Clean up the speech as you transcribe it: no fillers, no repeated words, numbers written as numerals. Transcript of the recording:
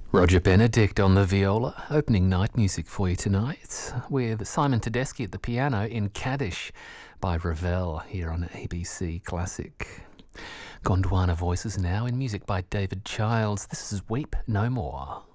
Roger Benedict on the viola, opening night music for you tonight, with Simon Tedeschi at the piano in Kaddish by Ravel here on ABC Classic. Gondwana Voices now in music by David Childs. This is Weep No More.